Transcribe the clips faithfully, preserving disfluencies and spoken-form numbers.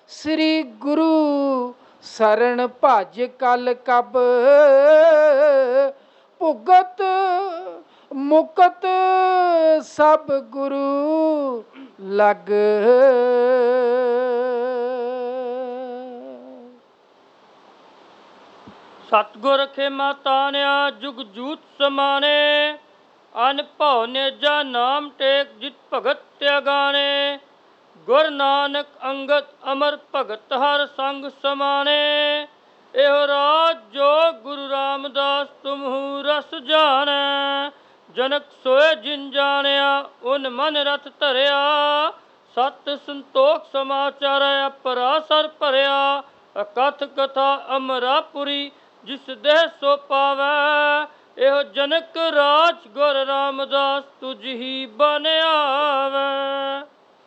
ਸ੍ਰੀ ਗੁਰੂ ਸਰਣ ਭਜ ਕਲ ਕਬ ਭੁਗਤ ਮੁਕਤ ਸਭ ਗੁਰੂ ਲਗ। ਸਤਿਗੁਰ ਖੇਮਾ ਤਾਨਿਆ ਜੁਗ ਜੂਤ ਸਮਾਨੇ, ਅਨ ਭਉ ਨੇਜਾ ਨਾਮ ਟੇਕ ਜਿਤ ਭਗਤ ਤਿਆਗਾਣੇ। ਗੁਰ ਨਾਨਕ ਅੰਗਦ ਅਮਰ ਭਗਤ ਹਰ ਸੰਗ ਸਮਾਨੇ, ਇਹੋ ਰਾਜ ਜੋ ਗੁਰੂ ਰਾਮਦਾਸ ਤੁਮਹੂ ਰਸ ਜਾਣੈ। ਜਨਕ ਸੋਏ ਜਿਨ ਜਾਣਿਆ ਉਨ ਮਨ ਰਥ ਧਰਿਆ, ਸਤ ਸੰਤੋਖ ਸਮਾਚਾਰ ਅਪਰਾਸਰ ਭਰਿਆ। ਅਕਥ ਕਥਾ ਅਮਰਾਪੁਰੀ ਜਿਸ ਦੇਹ ਸੋ ਪਾਵੈ, ਇਹੋ ਜਨਕ ਰਾਜ ਗੁਰ ਰਾਮਦਾਸ ਤੁਝ ਹੀ ਬਨ ਆਵੈ।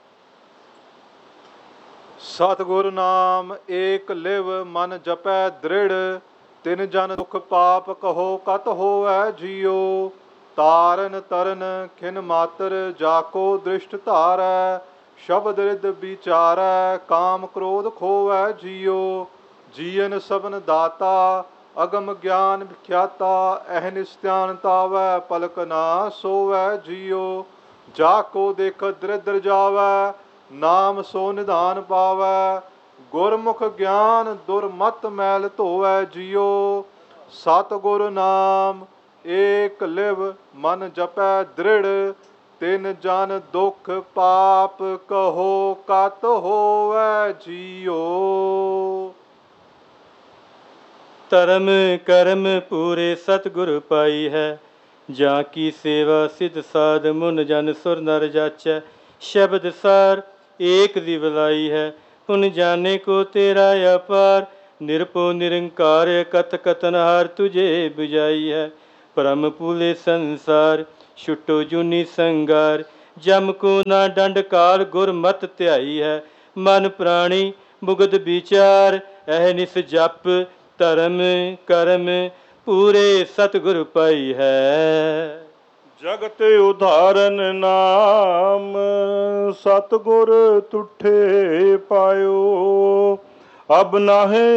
ਸਤਿਗੁਰ ਨਾਮ ਏਕ ਲਿਵ ਮਨ ਜਪੈ ਦ੍ਰਿੜ, ਤਿਨ ਜਨ ਦੁਖ ਪਾਪ ਕਹੋ ਕਤ ਹੋਵੈ ਜੀਓ। ਤਾਰਨ ਤਰਨ ਖਿਨ ਮਾਤਰ ਜਾਕੋ ਦ੍ਰਿਸ਼ਟ ਧਾਰੈ, ਸ਼ਬਦ ਰਿਦ ਵਿਚਾਰੈ ਕਾਮ ਕ੍ਰੋਧ ਖੋਵੈ ਜੀਓ। ਜੀਵਨ ਸਭਨ ਦਾਤਾ ਅਗਮ ਗਿਆਨ ਵਿਖਿਆਤਾ, ਅਹ ਨਿਸਤਿਆਨ ਤਾਵੈ ਪਲਕ ਨਾ ਸੋਵੈ ਜੀਓ। ਜਾ ਕੋ ਦੇਖ ਦ੍ਰਿਦਰ ਜਾਵੈ, ਨਾਮ ਸੋ ਨਿਧਾਨ ਪਾਵੈ। ਗੁਰਮੁਖ ਗਿਆਨ ਦੁਰਮਤ ਮੈਲ ਧੋਵੈ ਜੀਓ। ਸਤਿਗੁਰ ਨਾਮ ਏਕ ਲਿਵ ਮਨ ਜਪੈ ਦ੍ਰਿੜ, ਤਿਨ ਜਨ ਦੁਖ ਪਾਪ ਕਹੋ ਕਤ ਹੋਵੈ ਜੀਓ। ਧਰਮ ਕਰਮ ਪੂਰੇ ਸਤਿਗੁਰ ਪਾਈ ਹੈ, ਜਾਂ ਕੀ ਸੇਵਾ ਸਿਧ ਸਾਧ ਮੁਨ ਜਨ ਸੁਰ ਨਰ ਜਾਚੈ। ਸ਼ਬਦ ਸਾਰ ਏਕ ਦੀ ਬਲਾਈ ਹੈ, ਪੁਨ ਜਾਣੇ ਕੋ ਤੇਰਾ ਅਪਾਰ। ਨਿਰਭਉ ਨਿਰੰਕਾਰ ਕਥ ਕਥਨ ਹਾਰ ਤੁਝੇ ਬੁਝਾਈ ਹੈ। ਭਰਮ ਪੂਲੇ ਸੰਸਾਰ ਛੁਟੋ ਜੂਨੀ ਸੰਗਾਰ, ਜਮ ਕੋ ਨਾ ਡੰਡ ਕਾਲ ਗੁਰ ਮਤ ਧਿਆਈ ਹੈ। ਮਨ ਪ੍ਰਾਣੀ ਮੁਗਧ ਵਿਚਾਰ, ਇਹ ਨਿਸ ਜਪ ਧਰਮ ਕਰਮ ਪੂਰੇ ਸਤਿਗੁਰ ਪਾਈ ਹੈ। ਜਗਤ ਉਧਾਰਨ ਨਾਮ ਸਤਿਗੁਰ ਤੁਠੇ ਪਾਇਓ, ਅਬ ਨਾਹੇ